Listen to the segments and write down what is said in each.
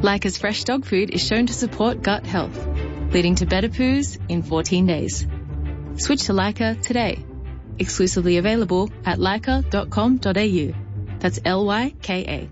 Leica's fresh dog food is shown to support gut health, leading to better poos in 14 days. Switch to Leica today. Exclusively available at leica.com.au. That's Lyka.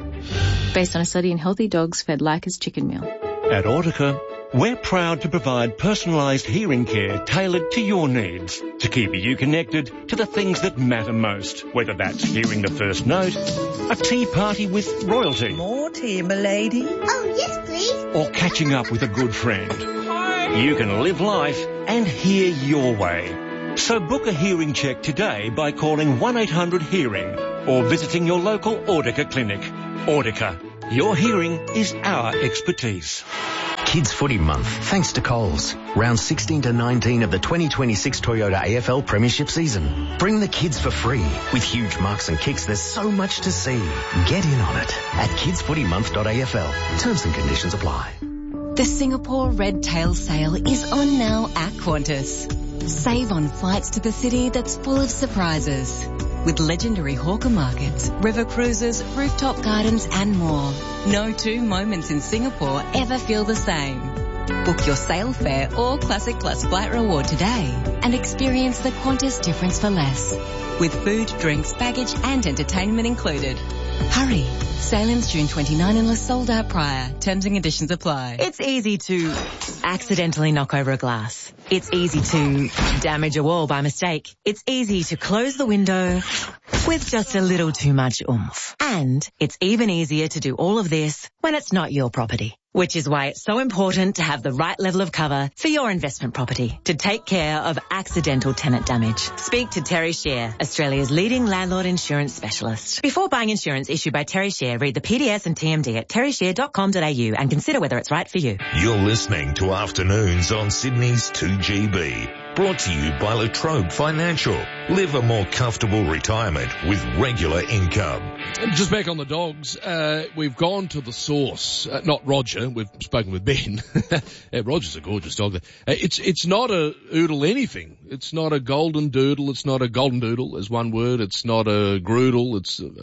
Based on a study in healthy dogs fed Leica's chicken meal. At Audica, we're proud to provide personalised hearing care tailored to your needs to keep you connected to the things that matter most, whether that's hearing the first note, a tea party with royalty. More tea, m'lady. Oh, yes, please. Or catching up with a good friend. You can live life and hear your way. So book a hearing check today by calling 1-800-HEARING or visiting your local Audica clinic. Audica, your hearing is our expertise. Kids Footy Month, thanks to Coles. Round 16 to 19 of the 2026 Toyota AFL Premiership season. Bring the kids for free. With huge marks and kicks, there's so much to see. Get in on it at kidsfootymonth.afl. Terms and conditions apply. The Singapore Red Tail Sale is on now at Qantas. Save on flights to the city that's full of surprises. With legendary hawker markets, river cruises, rooftop gardens and more. No two moments in Singapore ever feel the same. Book your sail fare or Classic Plus flight reward today and experience the Qantas difference for less. With food, drinks, baggage and entertainment included. Hurry! Sail ends June 29 unless sold out prior. Terms and conditions apply. It's easy to accidentally knock over a glass. It's easy to damage a wall by mistake. It's easy to close the window with just a little too much oomph. And it's even easier to do all of this when it's not your property. Which is why it's so important to have the right level of cover for your investment property to take care of accidental tenant damage. Speak to Terry Shear, Australia's leading landlord insurance specialist. Before buying insurance issued by Terry Shear, read the PDS and TMD at terryshear.com.au and consider whether it's right for you. You're listening to Afternoons on Sydney's 2GB. Brought to you by La Trobe Financial. Live a more comfortable retirement with regular income. Just back on the dogs, we've gone to the source. Not Roger, we've spoken with Ben. Roger's a gorgeous dog. It's not a oodle anything. It's not a golden doodle. It's not a golden doodle as one word. It's not a groodle.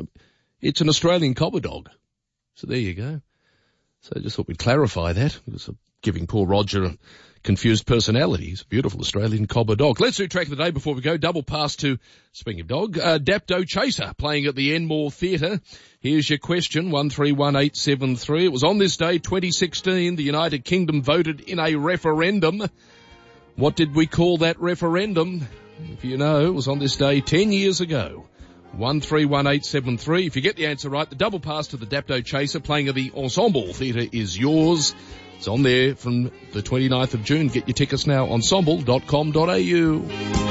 It's an Australian cobber dog. So there you go. So I just thought we'd clarify that. It's giving poor Roger a confused personality. He's a beautiful Australian cobber dog. Let's do track of the day before we go. Double pass to, speaking of dog, Dapto Chaser playing at the Enmore Theatre. Here's your question, 131873. It was on this day, 2016, the United Kingdom voted in a referendum. What did we call that referendum? If you know, it was on this day 10 years ago. 131873. If you get the answer right, the double pass to the Dapto Chaser playing at the Ensemble Theatre is yours. It's on there from the 29th of June. Get your tickets now, ensemble.com.au.